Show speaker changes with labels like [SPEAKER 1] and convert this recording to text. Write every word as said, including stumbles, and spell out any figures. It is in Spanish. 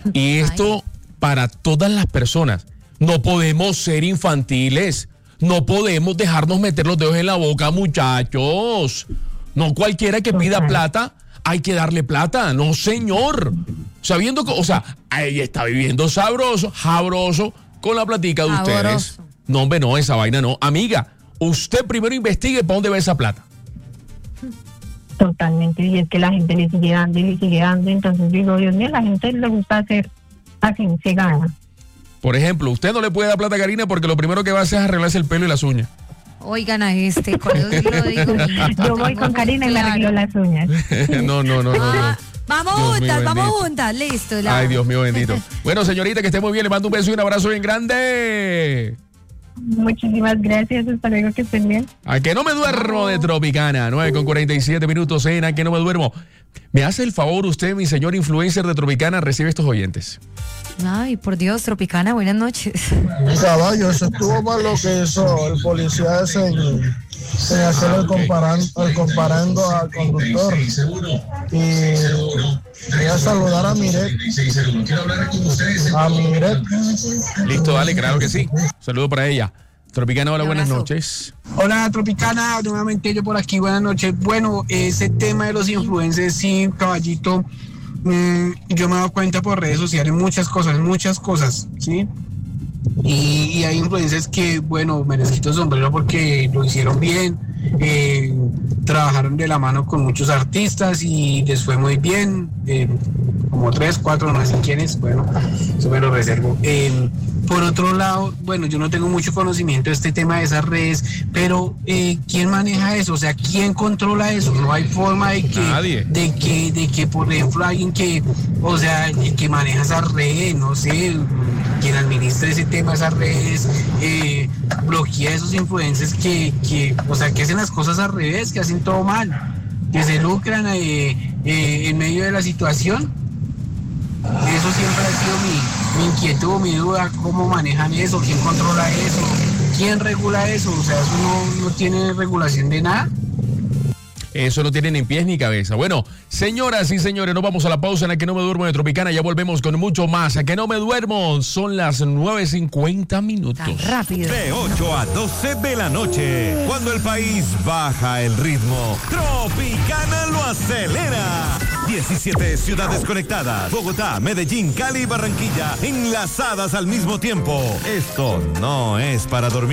[SPEAKER 1] Y esto para todas las personas. No podemos ser infantiles. No podemos dejarnos meter los dedos en la boca, muchachos. No cualquiera que pida plata, hay que darle plata. No, señor. Sabiendo que, o sea, ella está viviendo sabroso, sabroso, con la platica de
[SPEAKER 2] Sabroso.
[SPEAKER 1] ustedes. No, hombre, no, esa vaina no. Amiga, usted primero investigue para dónde va esa plata.
[SPEAKER 3] Totalmente, y es que la gente le sigue dando y le sigue dando, entonces digo, Dios mío, la gente le gusta hacer así, se gana.
[SPEAKER 1] Por ejemplo, usted no le puede dar plata a Karina porque lo primero que va a hacer es arreglarse el pelo y las uñas.
[SPEAKER 2] Oigan a este, con eso sí lo digo.
[SPEAKER 3] Yo voy con Karina y me arreglo las uñas.
[SPEAKER 1] no, no, no, no, no.
[SPEAKER 2] Ah, vamos
[SPEAKER 1] Dios
[SPEAKER 2] juntas,
[SPEAKER 1] mío,
[SPEAKER 2] vamos
[SPEAKER 1] bendito.
[SPEAKER 2] juntas, listo. la-
[SPEAKER 1] Ay, Dios mío bendito. Bueno, señorita, que esté muy bien. Le mando un beso y un abrazo bien grande.
[SPEAKER 3] Muchísimas gracias, hasta luego, que estén bien.
[SPEAKER 1] A que no me duermo de Tropicana. nueve con cuarenta y siete minutos en A que no me duermo. Me hace el favor usted, mi señor influencer de Tropicana, recibe estos oyentes.
[SPEAKER 2] Ay, por Dios, Tropicana, buenas noches.
[SPEAKER 4] Caballo, eso estuvo mal lo que hizo el policía ese en, en hacerlo el comparando, el comparando al conductor. Y voy a saludar a Miret. A Miret.
[SPEAKER 1] Listo, dale, claro que sí. Saludo para ella. Tropicana, hola,
[SPEAKER 2] Un
[SPEAKER 1] buenas
[SPEAKER 2] abrazo.
[SPEAKER 1] noches.
[SPEAKER 5] Hola Tropicana, nuevamente yo por aquí, buenas noches. Bueno, ese tema de los influencers, sí, caballito, mmm, yo me he dado cuenta por redes sociales muchas cosas, muchas cosas, ¿sí? Y, y hay influencers que, bueno, me les quito el sombrero porque lo hicieron bien, eh, trabajaron de la mano con muchos artistas y les fue muy bien, eh, como tres, cuatro, no sé quiénes, bueno, eso me lo reservo. Eh, por otro lado, bueno, yo no tengo mucho conocimiento de este tema de esas redes, pero eh, ¿quién maneja eso? O sea, ¿quién controla eso? No hay forma de que,
[SPEAKER 1] Nadie.
[SPEAKER 5] de que, de que por ejemplo alguien que, o sea, el que maneja esas redes, no sé, quien administra ese tema, esas redes, eh, bloquea a esos influencers que, que, o sea, que hacen las cosas al revés, que hacen todo mal, que se lucran eh, eh, en medio de la situación. Eso siempre ha sido mi, mi inquietud, mi duda, cómo manejan eso, quién controla eso, quién regula eso, o sea, eso no, no tiene regulación de nada.
[SPEAKER 1] Eso no tiene ni pies ni cabeza. Bueno, señoras y señores, nos vamos a la pausa en la que no me duermo de Tropicana. Ya volvemos con mucho más. A que no me duermo. Son las nueve cincuenta minutos.
[SPEAKER 2] Tan rápido.
[SPEAKER 6] De ocho a doce de la noche, cuando el país baja el ritmo, Tropicana lo acelera. diecisiete ciudades conectadas, Bogotá, Medellín, Cali y Barranquilla, enlazadas al mismo tiempo. Esto no es para dormir.